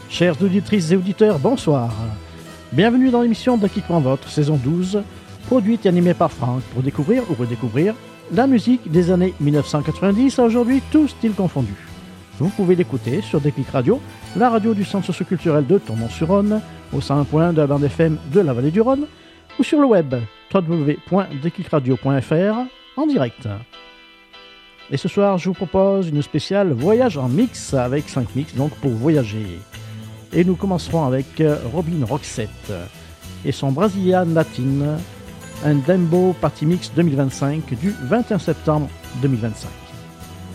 Chères auditrices et auditeurs, bonsoir. Bienvenue dans l'émission Dakiquement Votre, saison 12, produite et animée par Franck, pour découvrir ou redécouvrir la musique des années 1990 à aujourd'hui, tous styles confondus. Vous pouvez l'écouter sur Déclic Radio, la radio du centre socioculturel de Tournon-sur-Rhône, au 101.1 de la bande FM de la vallée du Rhône, ou sur le web www.declicradio.fr en direct. Et ce soir, je vous propose une spéciale voyage en mix, avec 5 mix donc pour voyager. Et nous commencerons avec Robin Roxette et son Brazilian Latin, un Dembo Party Mix 2025 du 21 septembre 2025.